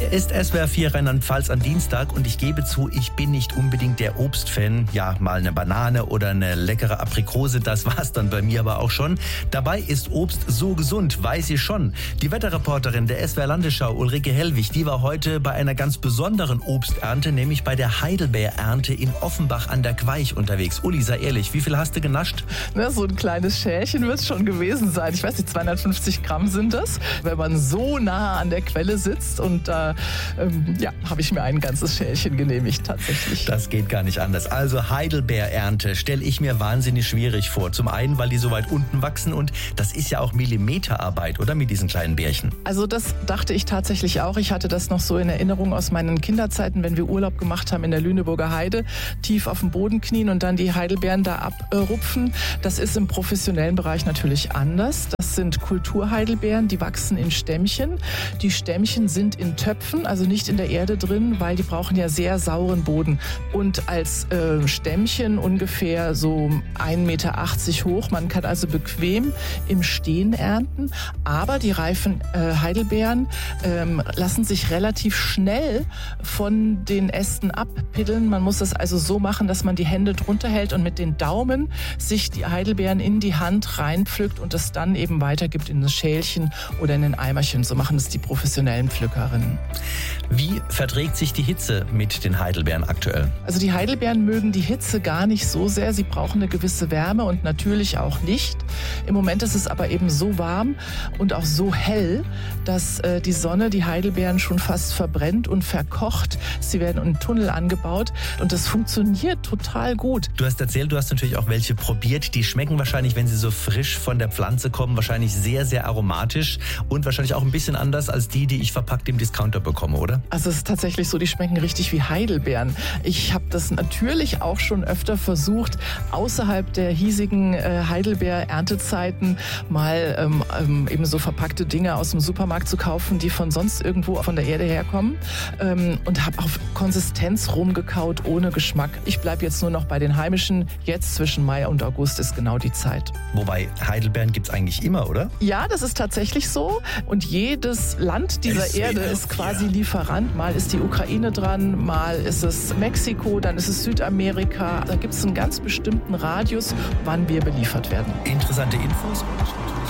Er ist SWR 4 Rheinland-Pfalz am Dienstag und ich gebe zu, ich bin nicht unbedingt der Obstfan. Ja, mal eine Banane oder eine leckere Aprikose, das war's dann bei mir aber auch schon. Dabei ist Obst so gesund, weiß ich schon. Die Wetterreporterin der SWR Landesschau, Ulrike Hellwig, die war heute bei einer ganz besonderen Obsternte, nämlich bei der Heidelbeerernte in Offenbach an der Queich unterwegs. Uli, sei ehrlich, wie viel hast du genascht? Na, so ein kleines Schälchen wird es schon gewesen sein. Ich weiß nicht, 250 Gramm sind das. Wenn man so nah an der Quelle sitzt und da habe ich mir ein ganzes Schälchen genehmigt tatsächlich. Das geht gar nicht anders. Also Heidelbeerernte stelle ich mir wahnsinnig schwierig vor. Zum einen, weil die so weit unten wachsen und das ist ja auch Millimeterarbeit, oder, mit diesen kleinen Bärchen? Also das dachte ich tatsächlich auch. Ich hatte das noch so in Erinnerung aus meinen Kinderzeiten, wenn wir Urlaub gemacht haben in der Lüneburger Heide, tief auf dem Boden knien und dann die Heidelbeeren da abrupfen. Das ist im professionellen Bereich natürlich anders. Das sind Kulturheidelbeeren, die wachsen in Stämmchen. Die Stämmchen sind in Töpfen, also nicht in der Erde drin, weil die brauchen ja sehr sauren Boden. Und als Stämmchen ungefähr so 1,80 Meter hoch. Man kann also bequem im Stehen ernten. Aber die reifen Heidelbeeren lassen sich relativ schnell von den Ästen abpiddeln. Man muss das also so machen, dass man die Hände drunter hält und mit den Daumen sich die Heidelbeeren in die Hand reinpflückt und das dann eben weitergibt in das Schälchen oder in ein Eimerchen. So machen es die professionellen Pflückerinnen. Wie verträgt sich die Hitze mit den Heidelbeeren aktuell? Also die Heidelbeeren mögen die Hitze gar nicht so sehr. Sie brauchen eine gewisse Wärme und natürlich auch Licht. Im Moment ist es aber eben so warm und auch so hell, dass die Sonne die Heidelbeeren schon fast verbrennt und verkocht. Sie werden in Tunnel angebaut und das funktioniert total gut. Du hast erzählt, du hast natürlich auch welche probiert. Die schmecken wahrscheinlich, wenn sie so frisch von der Pflanze kommen, wahrscheinlich sehr, sehr aromatisch und wahrscheinlich auch ein bisschen anders als die ich verpackt im Discounter bekomme, oder? Also es ist tatsächlich so, die schmecken richtig wie Heidelbeeren. Ich habe das natürlich auch schon öfter versucht, außerhalb der hiesigen Heidelbeer-Erntezeiten mal eben so verpackte Dinge aus dem Supermarkt zu kaufen, die von sonst irgendwo von der Erde herkommen und habe auf Konsistenz rumgekaut, ohne Geschmack. Ich bleibe jetzt nur noch bei den heimischen. Jetzt zwischen Mai und August ist genau die Zeit. Wobei, Heidelbeeren gibt es eigentlich immer, oder? Ja, das ist tatsächlich so. Und jedes Land dieser Erde ist quasi Lieferant. Mal ist die Ukraine dran, mal ist es Mexiko, dann ist es Südamerika. Da gibt es einen ganz bestimmten Radius, wann wir beliefert werden. Interessante Infos.